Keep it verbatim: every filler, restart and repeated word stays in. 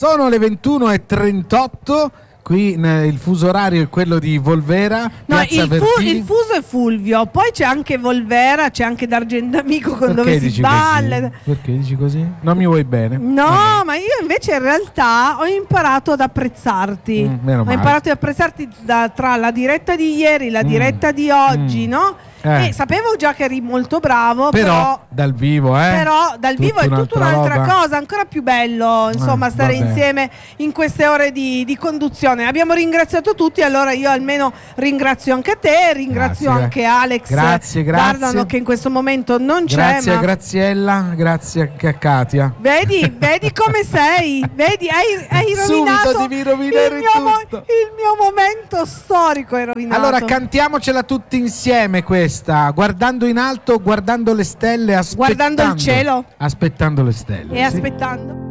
Sono le ventuno e trentotto. Qui il fuso orario è quello di Volvera. No, il, fu il fuso è Fulvio, poi c'è anche Volvera, c'è anche D'Argentamico con dove si balla. Così? Perché dici così? Non mi vuoi bene? No, okay. ma io invece in realtà ho imparato ad apprezzarti. Mm, ho imparato ad apprezzarti da, tra la diretta di ieri, la diretta mm. di oggi, mm. no? Eh. E sapevo già che eri molto bravo, però, però dal vivo, eh? Però dal vivo è tutta un'altra roba. cosa, ancora più bello, insomma, eh, stare vabbè. insieme in queste ore di, di conduzione. Abbiamo ringraziato tutti, allora io almeno ringrazio anche te, ringrazio grazie. anche Alex. Grazie, grazie. Guardano che in questo momento non c'è. Grazie ma... a Graziella, grazie anche a Katia. Vedi, vedi come sei, vedi, hai, hai rovinato Subito devi rovinare il mio, tutto. il mio momento storico, hai rovinato. Allora cantiamocela tutti insieme questa, guardando in alto, guardando le stelle, aspettando, guardando il cielo, aspettando le stelle e sì. aspettando